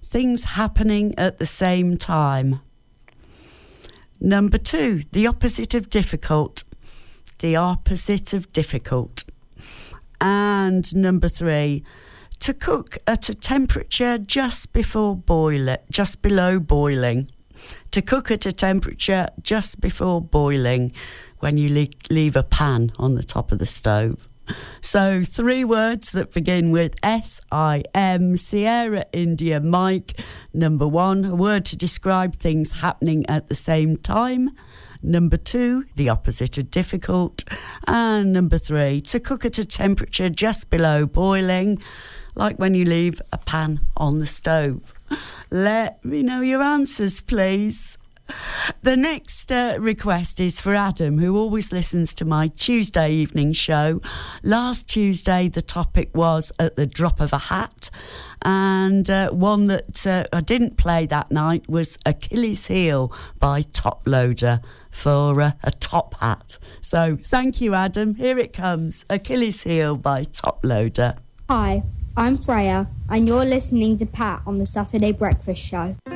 things happening at the same time. Number 2, the opposite of difficult. The opposite of difficult. And number 3, to cook at a temperature just below boiling. To cook at a temperature just before boiling when you leave a pan on the top of the stove. So 3 words that begin with S-I-M, Sierra India Mike. Number 1, a word to describe things happening at the same time. Number 2, the opposite of difficult. And number 3, to cook at a temperature just below boiling, like when you leave a pan on the stove. Let me know your answers, please. The next request is for Adam, who always listens to my Tuesday evening show. Last Tuesday, the topic was At the Drop of a Hat. And one that I didn't play that night was Achilles Heel by Top Loader for a top hat. So thank you, Adam. Here it comes. Achilles Heel by Top Loader. Hi, I'm Freya, and you're listening to Pat on the Saturday Breakfast Show.